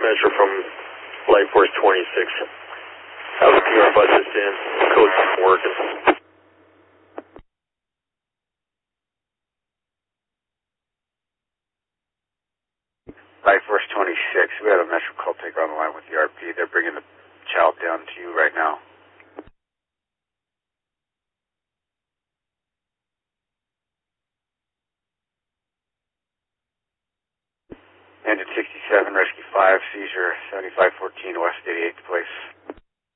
Metro from Life Force 26. How's the PR bus stand? Code's working. Life Force 26, we had a Metro call taker on the line with the RP. They're bringing the child down to you right now. Engine 67, Rescue 5, seizure 7514 West 88th Place.